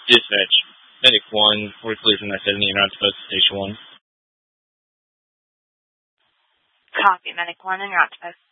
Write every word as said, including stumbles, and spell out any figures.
Dispatch, Medic one, we're clear from that seventy, you're not supposed to Station one. Copy, Medic one, and you're not supposed to